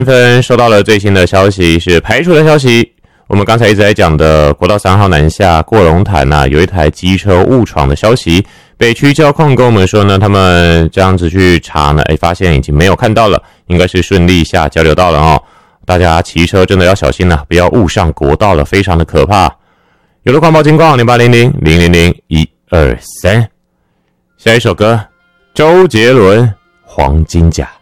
分收到了最新的消息，是排除的消息。我们刚才一直在讲的国道3号南下过龙潭有一台机车误闯的消息。北区交控跟我们说呢，他们这样子去查呢，发现已经没有看到了，应该是顺利下交流道了哦。大家骑车真的要小心了，不要误上国道了，非常的可怕。有了狂暴金光0800000123，下一首歌，周杰伦《黄金甲》。